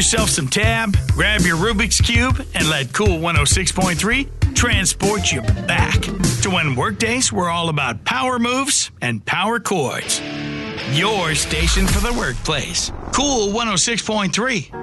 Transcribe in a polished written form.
yourself some tab, grab your Rubik's Cube, and let Cool 106.3 transport you back to when workdays were all about power moves and power chords. Your station for the workplace. Cool 106.3.